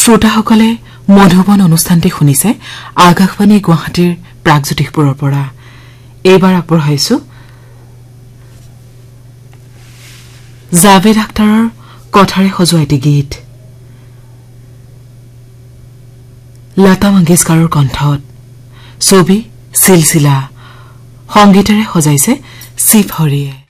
শ্ৰোতাসকলে মধুবন অনুষ্ঠানটি শুনিছে আকাশবাণী গুৱাহাটীৰ প্ৰাগজ্যোতিষপুৰৰ পৰা। এইবাৰ আগবঢ়াইছো জাভেদ আখতাৰৰ কথাৰে সজোৱা এটি গীত লতা মংগেশকাৰৰ কণ্ঠত। ছবি চিলচিলা, সংগীতেৰে সজাইছে শিৱ হৰিয়ে।